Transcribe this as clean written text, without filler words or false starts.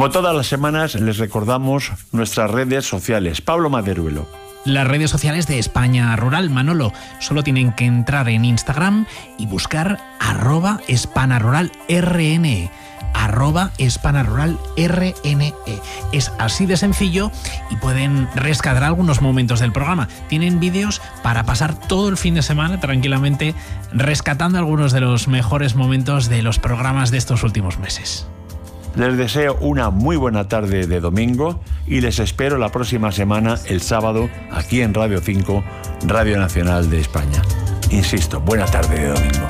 Como todas las semanas, les recordamos nuestras redes sociales. Pablo Maderuelo. Las redes sociales de España Rural, Manolo. Solo tienen que entrar en Instagram y buscar @hispanaruralrne. @hispanaruralrne. Es así de sencillo y pueden rescatar algunos momentos del programa. Tienen vídeos para pasar todo el fin de semana tranquilamente rescatando algunos de los mejores momentos de los programas de estos últimos meses. Les deseo una muy buena tarde de domingo y les espero la próxima semana, el sábado, aquí en Radio 5, Radio Nacional de España. Insisto, buena tarde de domingo.